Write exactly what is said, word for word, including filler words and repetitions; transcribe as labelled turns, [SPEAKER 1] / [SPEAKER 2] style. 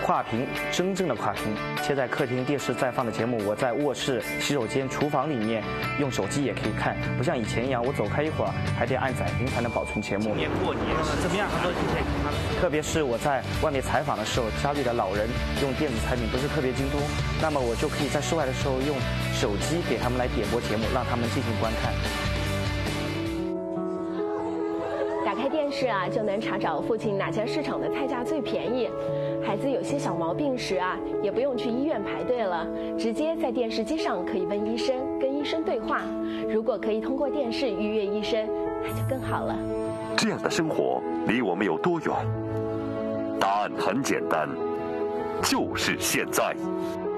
[SPEAKER 1] 跨屏，真正的跨屏，切在客厅电视在放的节目，我在卧室、洗手间、厨房里面用手机也可以看，不像以前一样，我走开一会儿还得按载屏才能保存节目。
[SPEAKER 2] 今年过年怎么样？很多今天看。
[SPEAKER 1] 特别是我在外面采访的时候，家里的老人用电子产品不是特别精通，那么我就可以在室外的时候用手机给他们来点播节目，让他们进行观看。
[SPEAKER 3] 打开电视啊，就能查找附近哪家市场的菜价最便宜。孩子有些小毛病时啊，也不用去医院排队了，直接在电视机上可以问医生，跟医生对话。如果可以通过电视预约医生，那就更好了。
[SPEAKER 4] 这样的生活离我们有多远？答案很简单，就是现在。